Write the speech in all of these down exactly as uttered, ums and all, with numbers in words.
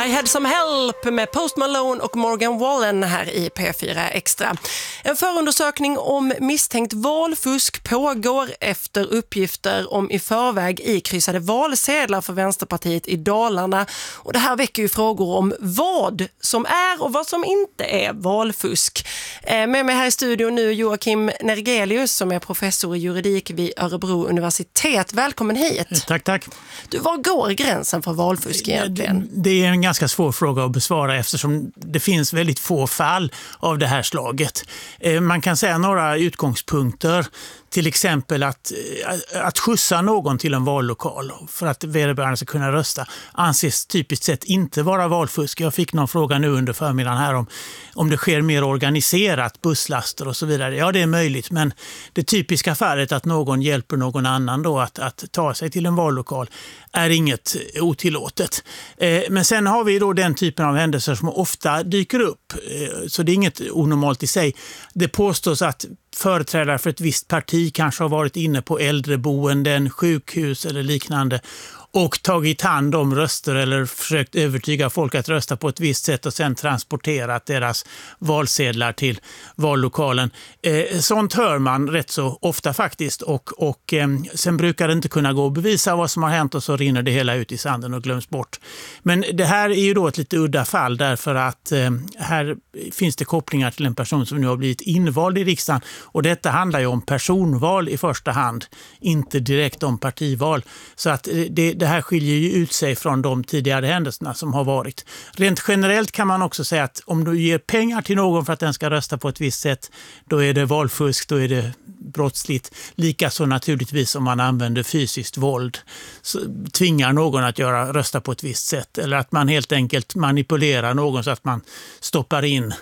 I Had Some Help med Post Malone och Morgan Wallen här i P fyra Extra. En förundersökning om misstänkt valfusk pågår efter uppgifter om i förväg ikryssade valsedlar för Vänsterpartiet i Dalarna. Och det här väcker ju frågor om vad som är och vad som inte är valfusk. Med mig här i studion nu Joakim Nergelius som är professor i juridik vid Örebro universitet. Välkommen hit. Tack, tack. Du, var går gränsen för valfusk egentligen? Det är en ganska svår fråga att besvara eftersom det finns väldigt få fall av det här slaget. Man kan säga några utgångspunkter. Till exempel att, att skjutsa någon till en vallokal för att vederbörande ska kunna rösta anses typiskt sett inte vara valfusk. Jag fick någon fråga nu under förmiddagen här om, om det sker mer organiserat, busslaster och så vidare. Ja, det är möjligt, men det typiska fallet att någon hjälper någon annan då att, att ta sig till en vallokal är inget otillåtet. Eh, men sen har vi då den typen av händelser som ofta dyker upp. Eh, så det är inget onormalt i sig. Det påstås att företrädare för ett visst parti kanske har varit inne på äldreboenden, sjukhus eller liknande och tagit hand om röster eller försökt övertyga folk att rösta på ett visst sätt och sen transporterat deras valsedlar till vallokalen. Eh, sånt hör man rätt så ofta faktiskt och, och eh, sen brukar det inte kunna gå att bevisa vad som har hänt och så rinner det hela ut i sanden och glöms bort. Men det här är ju då ett lite udda fall därför att eh, här finns det kopplingar till en person som nu har blivit invald i riksdagen och detta handlar ju om personval i första hand, inte direkt om partival. Så att det Det här skiljer ju ut sig från de tidigare händelserna som har varit. Rent generellt kan man också säga att om du ger pengar till någon för att den ska rösta på ett visst sätt, då är det valfusk, då är det brottsligt. Likaså naturligtvis om man använder fysiskt våld, så tvingar någon att göra, rösta på ett visst sätt. Eller att man helt enkelt manipulerar någon så att man stoppar in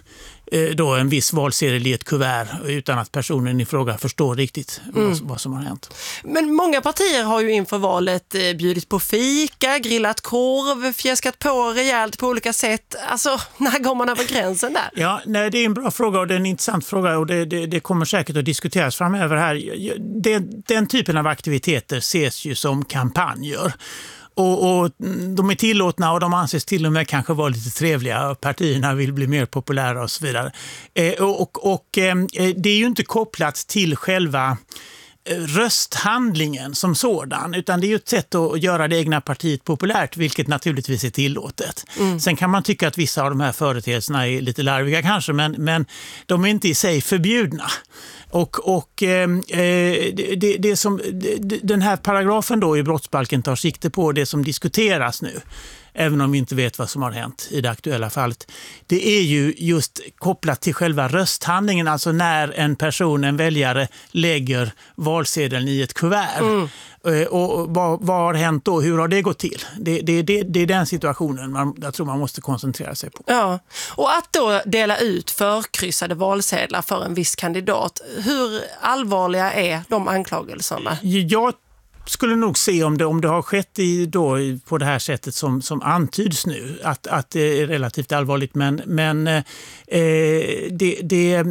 då en viss valsedel i ett kuvert utan att personen i fråga förstår riktigt mm. vad, vad som har hänt. Men många partier har ju inför valet eh, bjudit på fika, grillat korv, fjäskat på rejält på olika sätt. Alltså, när går man över gränsen där? Ja, nej, det är en bra fråga och det är en intressant fråga och det, det, det kommer säkert att diskuteras framöver här. Det, den typen av aktiviteter ses ju som kampanjer. Och, och de är tillåtna och de anses till och med kanske vara lite trevliga. Partierna vill bli mer populära och så vidare. Eh, och och eh, det är ju inte kopplat till själva rösthandlingen som sådan, utan det är ju ett sätt att göra det egna partiet populärt, vilket naturligtvis är tillåtet. Mm. Sen kan man tycka att vissa av de här företeelserna är lite larviga kanske, men, men de är inte i sig förbjudna. Och, och eh, det, det som, det, den här paragrafen då i brottsbalken tar sikte på det som diskuteras nu, även om vi inte vet vad som har hänt i det aktuella fallet. Det är ju just kopplat till själva rösthandlingen, alltså när en person, en väljare, lägger valsedeln i ett kuvert. Mm. Och vad, vad har hänt då? Hur har det gått till? Det, det, det, det är den situationen man, jag tror man måste koncentrera sig på. Ja, och att då dela ut förkryssade valsedlar för en viss kandidat, hur allvarliga är de anklagelserna? Jag skulle nog se om det, om det har skett i, då, på det här sättet som, som antyds nu, att, att det är relativt allvarligt. Men, men eh, det, det,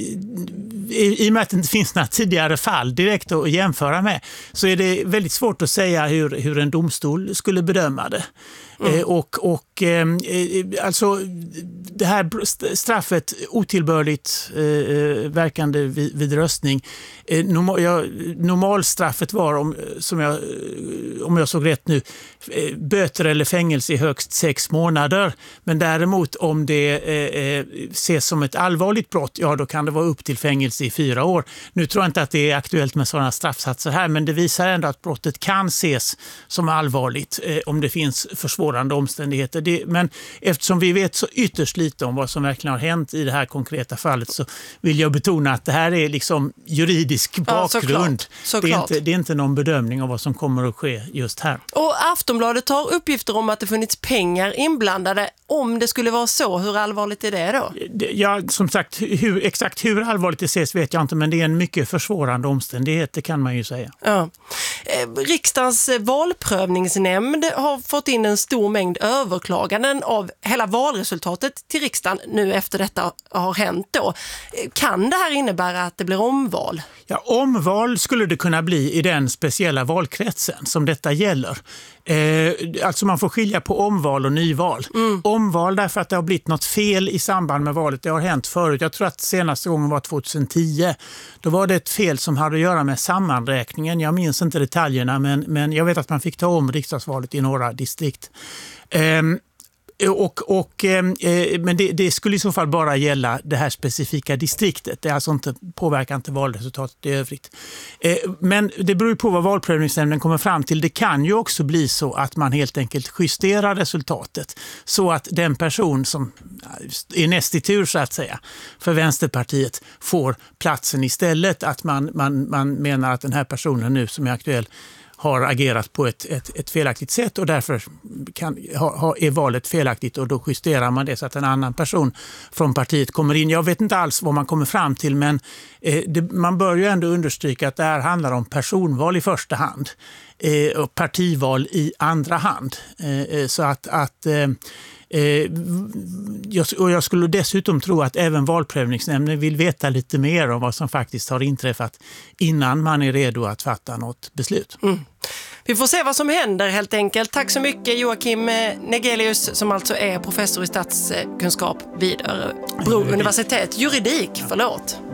i, i och med att det inte finns några tidigare fall direkt att jämföra med, så är det väldigt svårt att säga hur, hur en domstol skulle bedöma det. Mm. Eh, och och eh, alltså det här straffet otillbörligt eh, verkande vid, vid röstning, eh, normal, ja, normalstraffet var om, som jag, om jag såg rätt nu, eh, böter eller fängelse i högst sex månader. Men däremot om det eh, ses som ett allvarligt brott, ja då kan det vara upp till fängelse i fyra år. Nu tror jag inte att det är aktuellt med sådana straffsatser här, men det visar ändå att brottet kan ses som allvarligt eh, om det finns försvårande omständigheter. Det, men eftersom vi vet så ytterst lite om vad som verkligen har hänt i det här konkreta fallet, så vill jag betona att det här är liksom juridisk bakgrund. Ja, såklart. Såklart. Det, är inte, det är inte någon bedömning av vad som kommer att ske just här. Och Aftonbladet har uppgifter om att det funnits pengar inblandade. Om det skulle vara så, hur allvarligt är det då? Ja, som sagt, hur, exakt hur allvarligt det ses vet jag inte, men det är en mycket försvårande omständighet, det kan man ju säga. Ja. Riksdagens valprövningsnämnd har fått in en stor mängd överklaganden av hela valresultatet till riksdagen nu efter detta har hänt då. Kan det här innebära att det blir omval? Ja, omval skulle det kunna bli i den speciella valkretsen som detta gäller. Eh, alltså man får skilja på omval och nyval. Mm. Omval därför att det har blivit något fel i samband med valet. Det har hänt förut. Jag tror att senaste gången var tjugohundratio. Då var det ett fel som hade att göra med sammanräkningen. Jag minns inte detaljerna, men, men jag vet att man fick ta om riksdagsvalet i några distrikt. Eh, Och, och, eh, men det, det skulle i så fall bara gälla det här specifika distriktet. Det är alltså inte, påverkar inte valresultatet i övrigt. Eh, men det beror på vad valprövningsnämnden kommer fram till. Det kan ju också bli så att man helt enkelt justerar resultatet så att den person som är näst i tur så att säga för Vänsterpartiet får platsen istället. Att man, man, man menar att den här personen nu som är aktuell har agerat på ett, ett, ett felaktigt sätt och därför kan, ha, ha, är valet felaktigt och då justerar man det så att en annan person från partiet kommer in. Jag vet inte alls vad man kommer fram till, men eh, det, man bör ju ändå understryka att det här handlar om personval i första hand eh, och partival i andra hand. Eh, så att, att eh, Jag, och jag skulle dessutom tro att även valprövningsnämnden vill veta lite mer om vad som faktiskt har inträffat innan man är redo att fatta något beslut. Mm. Vi får se vad som händer helt enkelt. Tack så mycket Joakim Negelius som alltså är professor i statskunskap vid Örebro universitet. Juridik, förlåt.